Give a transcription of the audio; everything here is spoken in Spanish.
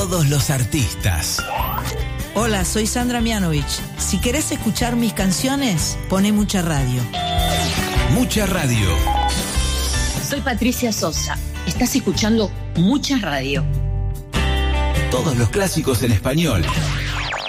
todos los artistas. Hola, soy Sandra Mianovich. Si querés escuchar mis canciones, poné Mucha Radio. Mucha Radio. Soy Patricia Sosa. Estás escuchando Mucha Radio. Todos los clásicos en español.